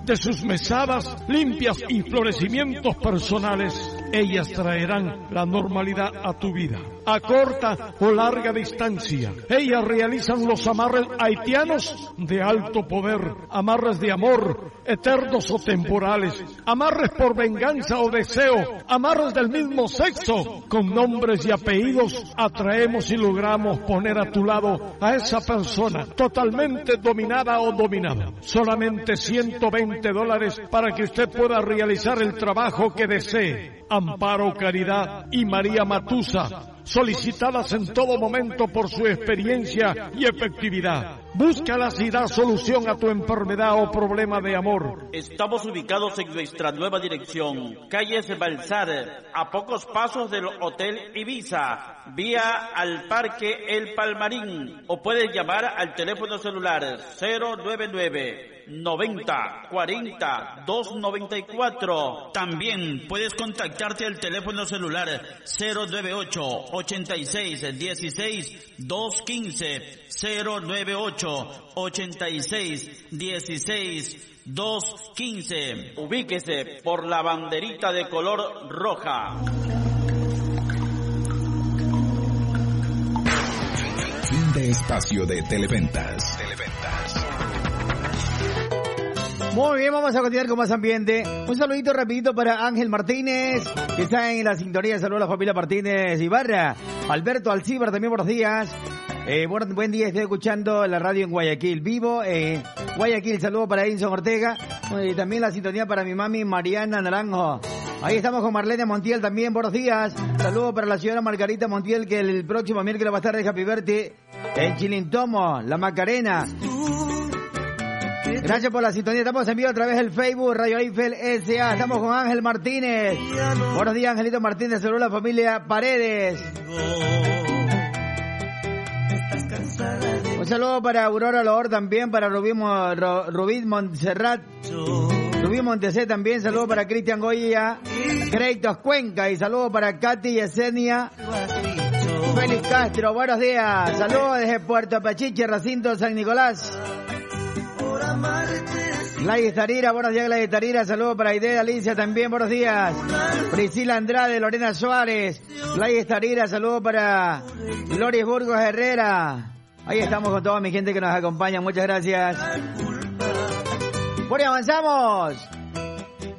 de sus mesadas limpias y florecimientos personales, ellas traerán la normalidad a tu vida. A corta o larga distancia, ellas realizan los amarres haitianos de alto poder, amarres de amor, eternos o temporales, amarres por venganza o deseo, amarres del mismo sexo, con nombres y apellidos. Atraemos y logramos poner a tu lado a esa persona totalmente dominada o dominado. Solamente $120 para que usted pueda realizar el trabajo que desee. Amparo Caridad y María Matusa, solicitadas en todo momento por su experiencia y efectividad. Búscalas y da solución a tu enfermedad o problema de amor. Estamos ubicados en nuestra nueva dirección, calle Balsar, a pocos pasos del Hotel Ibiza, vía al Parque El Palmarín, o puedes llamar al teléfono celular 099-90-40-294. También puedes contactarte al teléfono celular 098-86-16-215, 098-86-16-215. Ubíquese por la banderita de color roja. Fin de espacio de Televentas. Muy bien, vamos a continuar con más ambiente. Un saludito rapidito para Ángel Martínez, que está en la sintonía. Saludos a la familia Martínez Ibarra. Alberto Alcíbar, también buenos días. Buen día, estoy escuchando la radio en Guayaquil. Vivo Guayaquil, saludo para Edison Ortega. También la sintonía para mi mami Mariana Naranjo. Ahí estamos con Marlene Montiel también, buenos días. Saludo para la señora Margarita Montiel, que el próximo miércoles va a estar de Happy Birthday en Chilintomo, La Macarena. Gracias por la sintonía. Estamos en vivo a través del Facebook Radio Eiffel S.A. Estamos con Ángel Martínez. Buenos días, Angelito Martínez. Saludos a la familia Paredes. Un saludo para Aurora Loor también, para Rubí Montserrat, Rubí Montesé también. Saludo para Cristian Goya, Créditos Cuenca, y saludo para Katy Yesenia Félix Castro. Buenos días. Saludos desde Puerto Pachiche, Recinto San Nicolás. Gladys Tarira, buenos días Gladys Tarira, saludos para Aide Alicia también, buenos días. Priscila Andrade, Lorena Suárez, Gladys Tarira, saludos para Loris Burgos Herrera. Ahí estamos con toda mi gente que nos acompaña, muchas gracias. Bueno, avanzamos.